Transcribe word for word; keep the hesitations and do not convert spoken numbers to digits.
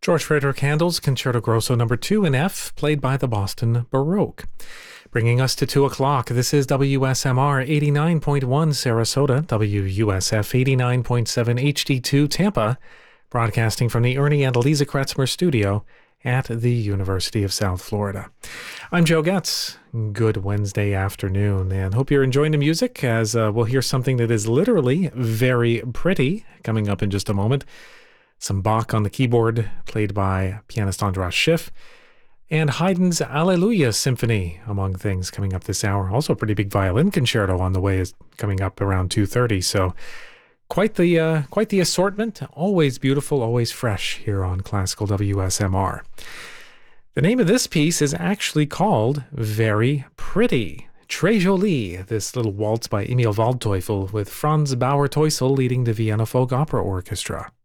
George Frederick Handel's Concerto Grosso number two in F, played by the Boston Baroque. Bringing us to two o'clock, this is W S M R eighty-nine point one Sarasota, W U S F eighty-nine point seven H D two Tampa, broadcasting from the Ernie and Eliza Kretzmer studio at the University of South Florida. I'm Joe Getz. Good Wednesday afternoon, and hope you're enjoying the music, as uh, we'll hear something that is literally very pretty coming up in just a moment. Some Bach on the keyboard, played by pianist Andras Schiff, and Haydn's Alleluia Symphony, among things coming up this hour. Also a pretty big violin concerto on the way, is coming up around two thirty, so quite the uh, quite the assortment. Always beautiful, always fresh here on Classical W S M R. The name of this piece is actually called Very Pretty. Très Jolie, this little waltz by Emil Waldteufel with Franz Bauer-Teusel leading the Vienna Folk Opera Orchestra.